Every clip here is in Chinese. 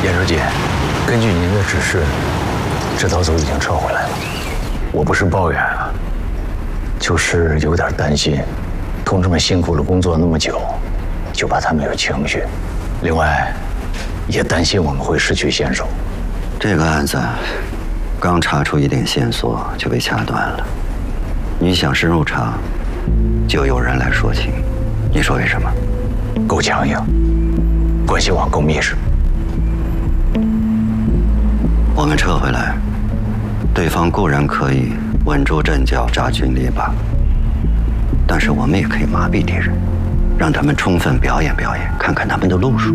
严书记，根据您的指示，这道走已经撤回来了。我不是抱怨啊，就是有点担心，同志们辛苦了工作那么久，就怕他们有情绪。另外，也担心我们会失去先手。 这个案子刚查出一点线索就被掐断了。你想深入查，就有人来说情。你说为什么？ 够强硬，关系网够密实。 我们撤回来，对方固然可以稳住阵脚、扎军篱笆，但是我们也可以麻痹敌人，让他们充分表演表演，看看他们的路数。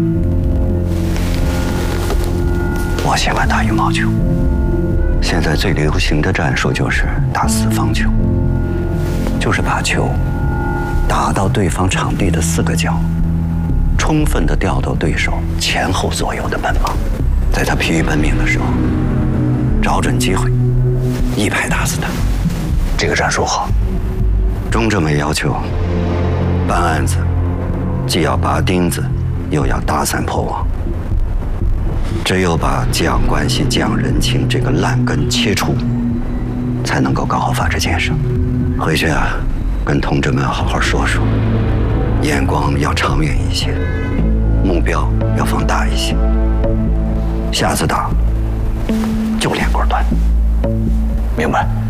我喜欢打羽毛球，现在最流行的战术就是打四方球，就是把球打到对方场地的4个角，充分地调动对手前后左右的奔忙，在他疲于奔命的时候，找准机会，一拍打死他。 这个战术好。 中正委要求，办案子既要拔钉子，又要打散破网。只有把讲关系、讲人情这个烂根切除，才能够搞好法治建设。回去啊，跟同志们好好说说，眼光要长远一些，目标要放大一些。下次打就连锅端。 明白。